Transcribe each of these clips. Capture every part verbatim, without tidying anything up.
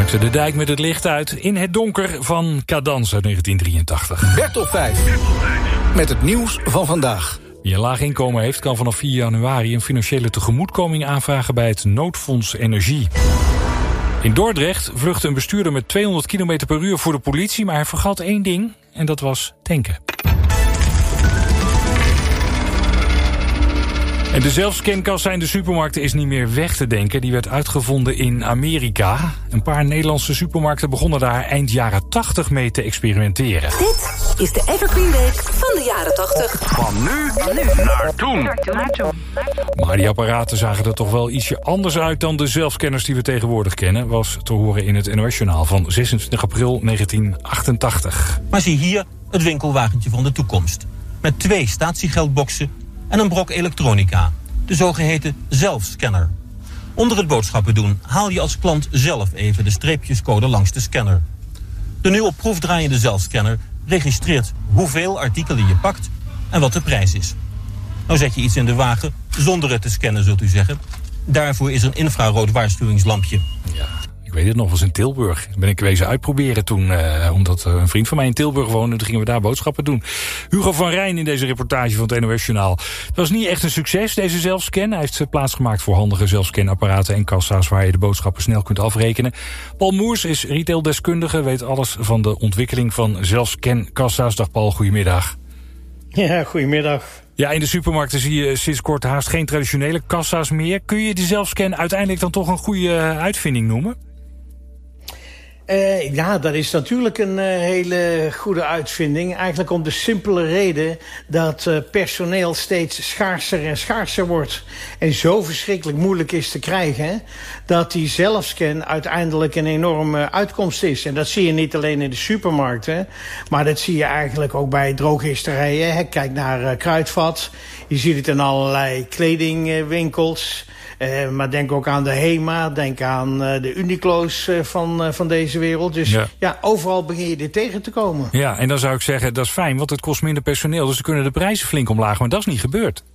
Maakte de dijk met het licht uit in het donker van Cadans uit negentien drieëntachtig. Bert op vijf. Met het nieuws van vandaag. Wie een laag inkomen heeft, kan vanaf vier januari een financiële tegemoetkoming aanvragen bij het Noodfonds Energie. In Dordrecht vluchtte een bestuurder met tweehonderd kilometer per uur voor de politie, maar hij vergat één ding, en dat was tanken. En de zelfscankassa in de supermarkten is niet meer weg te denken. Die werd uitgevonden in Amerika. Een paar Nederlandse supermarkten begonnen daar eind jaren tachtig mee te experimenteren. Dit is de Evergreen Week van de jaren tachtig. Van nu, van nu naar toen. Naar toen, naar toen. Maar die apparaten zagen er toch wel ietsje anders uit dan de zelfscanners die we tegenwoordig kennen. Was te horen in het N O S-journaal van zesentwintig april negentien achtentachtig. Maar zie hier het winkelwagentje van de toekomst. Met twee statiegeldboxen en een brok elektronica. De zogeheten zelfscanner. Onder het boodschappen doen haal je als klant zelf even de streepjescode langs de scanner. De nu op proef draaiende zelfscanner registreert hoeveel artikelen je pakt en wat de prijs is. Nou zet je iets in de wagen zonder het te scannen, zult u zeggen. Daarvoor is een infrarood waarschuwingslampje. Ja, ik weet het nog, was in Tilburg. Ben ik wezen uitproberen toen, uh, omdat uh, een vriend van mij in Tilburg woonde. Toen gingen we daar boodschappen doen. Hugo van Rijn in deze reportage van het N O S-journaal. Het was niet echt een succes, deze zelfscan. Hij heeft plaatsgemaakt voor handige zelfscanapparaten en kassa's waar je de boodschappen snel kunt afrekenen. Paul Moers is retaildeskundige, weet alles van de ontwikkeling van zelfscankassa's. Dag Paul, goedemiddag. Ja, goedemiddag. Ja, in de supermarkten zie je sinds kort haast geen traditionele kassa's meer. Kun je die zelfscan uiteindelijk dan toch een goede uitvinding noemen? Uh, ja, dat is natuurlijk een uh, hele goede uitvinding. Eigenlijk om de simpele reden dat uh, personeel steeds schaarser en schaarser wordt. En zo verschrikkelijk moeilijk is te krijgen, hè, dat die zelfscan uiteindelijk een enorme uitkomst is. En dat zie je niet alleen in de supermarkten, maar dat zie je eigenlijk ook bij drogisterijen. Hè. Kijk naar uh, Kruidvat. Je ziet het in allerlei kledingwinkels. Uh, maar denk ook aan de HEMA, denk aan uh, de Uniqlo's uh, van, uh, van deze wereld. Dus ja. ja, overal begin je dit tegen te komen. Ja, en dan zou ik zeggen, dat is fijn, want het kost minder personeel. Dus dan kunnen de prijzen flink omlaag, maar dat is niet gebeurd.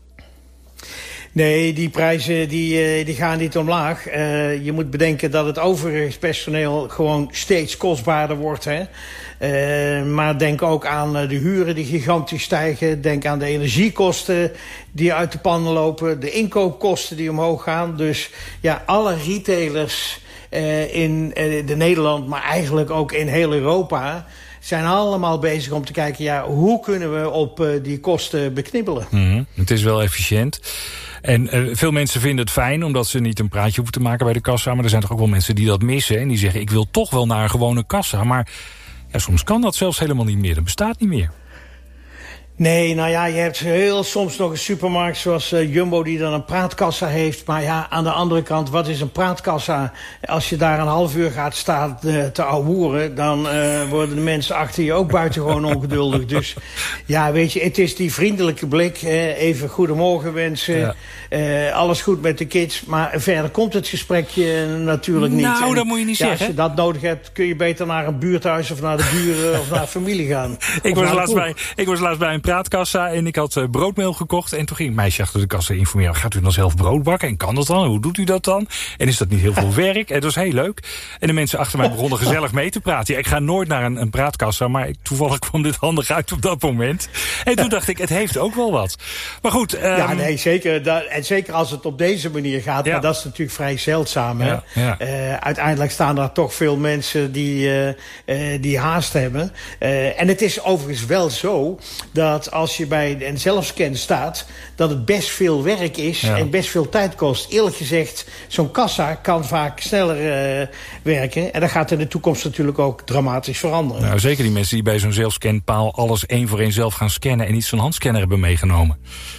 Nee, die prijzen die, uh, die gaan niet omlaag. Uh, je moet bedenken dat het overigens personeel gewoon steeds kostbaarder wordt. Hè? Uh, maar denk ook aan uh, de huren die gigantisch stijgen. Denk aan de energiekosten die uit de pannen lopen. De inkoopkosten die omhoog gaan. Dus ja, alle retailers uh, in uh, de Nederland, maar eigenlijk ook in heel Europa, zijn allemaal bezig om te kijken, ja, hoe kunnen we op uh, die kosten beknibbelen. Mm-hmm. Het is wel efficiënt. En uh, veel mensen vinden het fijn, omdat ze niet een praatje hoeven te maken bij de kassa. Maar er zijn toch ook wel mensen die dat missen. En die zeggen, ik wil toch wel naar een gewone kassa. Maar ja, soms kan dat zelfs helemaal niet meer. Dat bestaat niet meer. Nee, nou ja, je hebt heel soms nog een supermarkt zoals uh, Jumbo die dan een praatkassa heeft. Maar ja, aan de andere kant, wat is een praatkassa? Als je daar een half uur gaat staan uh, te ouwehoeren, dan uh, worden de mensen achter je ook buitengewoon ongeduldig. Dus ja, weet je, het is die vriendelijke blik. Uh, even goedemorgen wensen. Ja. Uh, alles goed met de kids. Maar verder komt het gesprekje natuurlijk niet. Nou, en, dat moet je niet ja, zeggen. Als je dat nodig hebt, kun je beter naar een buurthuis of naar de buren of naar familie gaan. Ik was, laatst bij, ik was laatst bij een praatkassa en ik had uh, broodmeel gekocht. En toen ging het meisje achter de kassa informeren. Gaat u dan zelf brood bakken? En kan dat dan? Hoe doet u dat dan? En is dat niet heel veel werk? En dat was heel leuk. En de mensen achter mij begonnen gezellig mee te praten. Ja, ik ga nooit naar een, een praatkassa, maar ik, toevallig kwam dit handig uit op dat moment. En toen dacht ik, het heeft ook wel wat. Maar goed. Um, ja, nee, zeker. Dat, en zeker als het op deze manier gaat. Ja. Maar dat is natuurlijk vrij zeldzaam. Hè? Ja, ja. Uh, uiteindelijk staan er toch veel mensen die, uh, uh, die haast hebben. Uh, en het is overigens wel zo dat als je bij een zelfscan staat, dat het best veel werk is, ja, en best veel tijd kost. Eerlijk gezegd, zo'n kassa kan vaak sneller uh, werken. En dat gaat in de toekomst natuurlijk ook dramatisch veranderen. Nou, zeker die mensen die bij zo'n zelfscanpaal alles één voor één zelf gaan scannen en niet zo'n handscanner hebben meegenomen.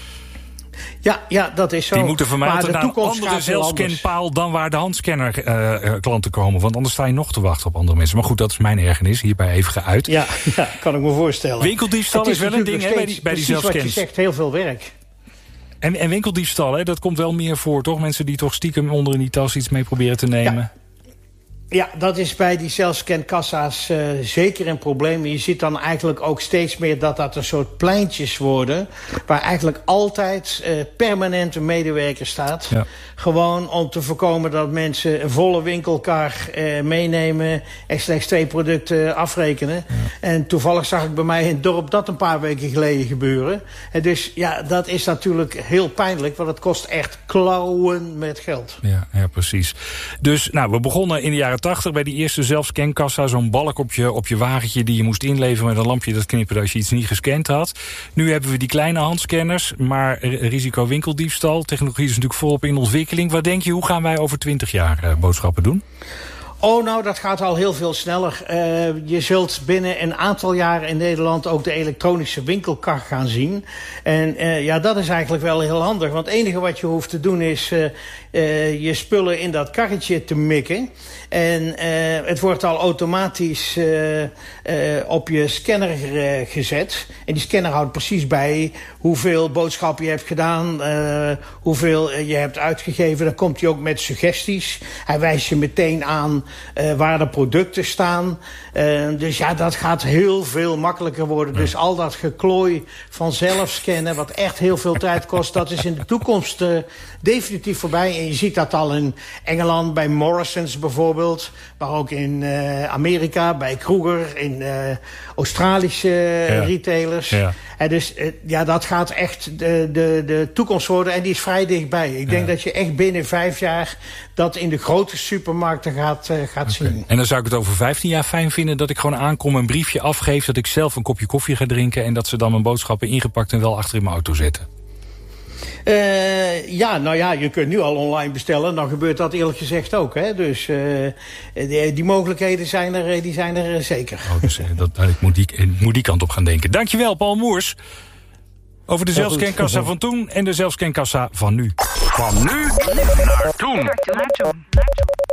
Ja, ja, dat is zo. Die moeten van mij altijd naar een andere zelfscanpaal dan waar de handscanner uh, klanten komen. Want anders sta je nog te wachten op andere mensen. Maar goed, dat is mijn ergernis. Hierbij even geuit. Ja, ja, kan ik me voorstellen. Winkeldiefstal is, is wel een ding, hè, bij die, bij die zelfscans. Wat je zegt, heel veel werk. En, en winkeldiefstal, hè, dat komt wel meer voor, toch? Mensen die toch stiekem onder in die tas iets mee proberen te nemen. Ja. Ja, dat is bij die zelfscankassa's uh, zeker een probleem. Je ziet dan eigenlijk ook steeds meer dat dat een soort pleintjes worden, waar eigenlijk altijd uh, permanent een medewerker staat. Ja. Gewoon om te voorkomen dat mensen een volle winkelkar uh, meenemen en slechts twee producten afrekenen. Ja. En toevallig zag ik bij mij in het dorp dat een paar weken geleden gebeuren. En dus ja, dat is natuurlijk heel pijnlijk, want het kost echt klauwen met geld. Ja, ja, precies. Dus nou, we begonnen in de jaren tachtig bij die eerste zelfscankassa, zo'n balk op je, op je wagentje die je moest inleveren met een lampje dat knipperde als je iets niet gescand had. Nu hebben we die kleine handscanners, maar risico winkeldiefstal. Technologie is natuurlijk volop in ontwikkeling. Wat denk je, hoe gaan wij over twintig jaar uh, boodschappen doen? Oh, nou, dat gaat al heel veel sneller. Uh, je zult binnen een aantal jaren in Nederland ook de elektronische winkelkar gaan zien. En uh, ja, dat is eigenlijk wel heel handig. Want het enige wat je hoeft te doen is uh, uh, je spullen in dat karretje te mikken. En uh, het wordt al automatisch uh, uh, op je scanner uh, gezet. En die scanner houdt precies bij hoeveel boodschappen je hebt gedaan, uh, hoeveel je hebt uitgegeven. Dan komt hij ook met suggesties. Hij wijst je meteen aan Uh, waar de producten staan. Uh, dus ja, dat gaat heel veel makkelijker worden. Dus al dat geklooi van zelfscannen, wat echt heel veel tijd kost, dat is in de toekomst uh, definitief voorbij. En je ziet dat al in Engeland, bij Morrisons bijvoorbeeld, maar ook in uh, Amerika, bij Kroger, in uh, Australische ja. retailers. Ja. En dus uh, ja, dat gaat echt de, de, de toekomst worden en die is vrij dichtbij. Ik denk ja. dat je echt binnen vijf jaar dat in de grote supermarkten gaat, uh, gaat okay. zien. En dan zou ik het over vijftien jaar fijn vinden dat ik gewoon aankom, een briefje afgeef, dat ik zelf een kopje koffie ga drinken en dat ze dan mijn boodschappen ingepakt en wel achter in mijn auto zetten. Uh, ja, nou ja, je kunt nu al online bestellen. Dan gebeurt dat eerlijk gezegd ook. Hè? Dus uh, die, die mogelijkheden zijn er, die zijn er zeker. Oh, dus, dat, ik, moet die, ik moet die kant op gaan denken. Dankjewel, Paul Moers. Over de zelfscankassa van toen en de zelfscankassa van nu. Van nu naar toen.